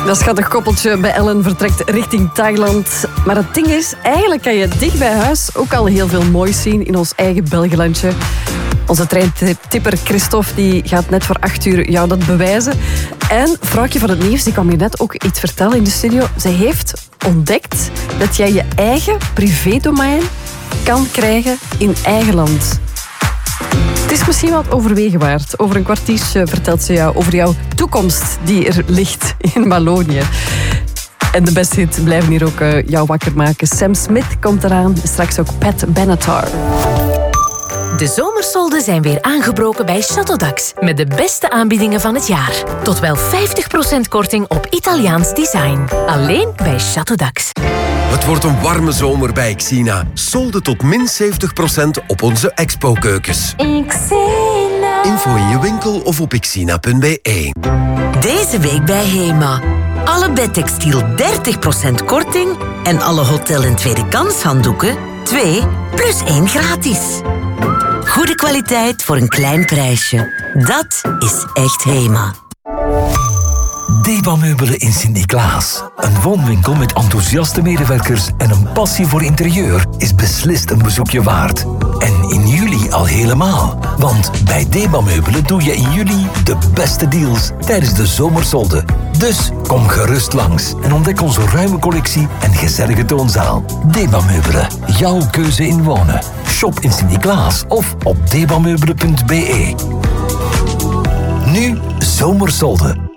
Dat schattig koppeltje bij Ellen vertrekt richting Thailand. Maar het ding is, eigenlijk kan je dicht bij huis ook al heel veel moois zien in ons eigen Belgelandje. Onze treintipper Christophe die gaat net voor 8 uur jou dat bewijzen. En vrouwtje van het nieuws, die kwam hier net ook iets vertellen in de studio. Zij heeft ontdekt dat jij je eigen privédomein kan krijgen in eigen land. Het is misschien wat overwegen waard. Over een kwartiertje vertelt ze jou over jouw toekomst die er ligt in Wallonië. En de beste hits blijven hier ook jou wakker maken. Sam Smith komt eraan, straks ook Pat Benatar. De zomersolden zijn weer aangebroken bij Chateau Dax. Met de beste aanbiedingen van het jaar. Tot wel 50% korting op Italiaans design. Alleen bij Chateau Dax. Het wordt een warme zomer bij Xina. Solden tot min 70% op onze expo-keukens. Xina. Info in je winkel of op xina.be. Deze week bij Hema. Alle bedtextiel 30% korting en alle hotel- en tweede kans handdoeken 2 plus 1 gratis. Goede kwaliteit voor een klein prijsje. Dat is echt Hema. Deba-meubelen in Sint-Niklaas. Een woonwinkel met enthousiaste medewerkers en een passie voor interieur is beslist een bezoekje waard. En in juli al helemaal. Want bij Deba-meubelen doe je in juli de beste deals tijdens de zomersolden. Dus kom gerust langs en ontdek onze ruime collectie en gezellige toonzaal. Deba-meubelen, jouw keuze in wonen. Shop in Sint-Niklaas of op debameubelen.be. Nu zomersolden.